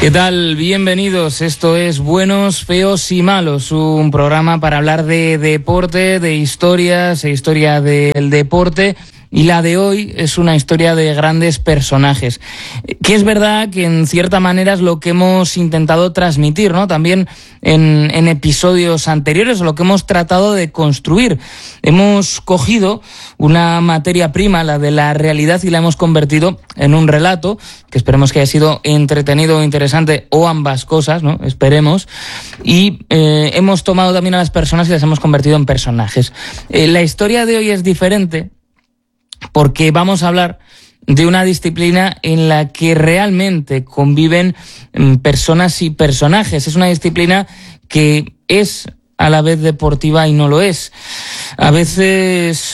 ¿Qué tal? Bienvenidos. Esto es Buenos, Feos y Malos, un programa para hablar de deporte, de historias e historia del deporte. Y la de hoy es una historia de grandes personajes, que es verdad que en cierta manera es lo que hemos intentado transmitir, ¿no? También en episodios anteriores, lo que hemos tratado de construir. Hemos cogido una materia prima, la de la realidad, y la hemos convertido en un relato, que esperemos que haya sido entretenido o interesante, o ambas cosas, ¿no? Esperemos. Y hemos tomado también a las personas y las hemos convertido en personajes. La historia de hoy es diferente, porque vamos a hablar de una disciplina en la que realmente conviven personas y personajes. Es una disciplina que es a la vez deportiva y no lo es. A veces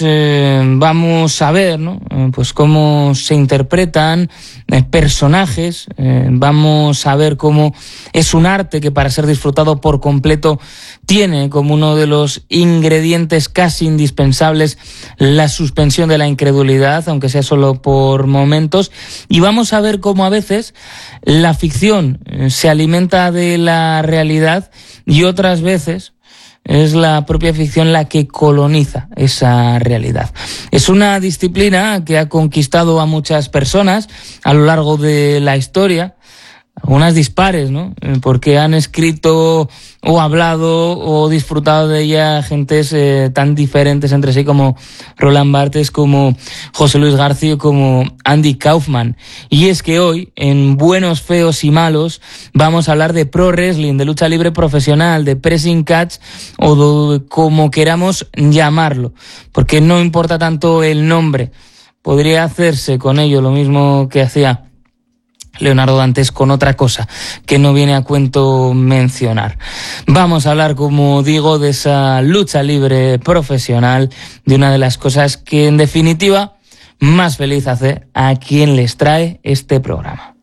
vamos a ver, ¿no? Pues cómo se interpretan personajes, vamos a ver cómo es un arte que para ser disfrutado por completo tiene como uno de los ingredientes casi indispensables la suspensión de la incredulidad, aunque sea solo por momentos, y vamos a ver cómo a veces la ficción se alimenta de la realidad y otras veces es la propia ficción la que coloniza esa realidad. Es una disciplina que ha conquistado a muchas personas a lo largo de la historia, algunas dispares, ¿no? Porque han escrito o hablado o disfrutado de ella gentes tan diferentes entre sí como Roland Barthes, como José Luis García, como Andy Kaufman. Y es que hoy, en Buenos, Feos y Malos, vamos a hablar de pro wrestling, de lucha libre profesional, de pressing catch o de como queramos llamarlo, porque no importa tanto el nombre. Podría hacerse con ello lo mismo que hacía Leonardo Dantes con otra cosa que no viene a cuento mencionar. Vamos a hablar, como digo, de esa lucha libre profesional, de una de las cosas que en definitiva más feliz hace a quien les trae este programa.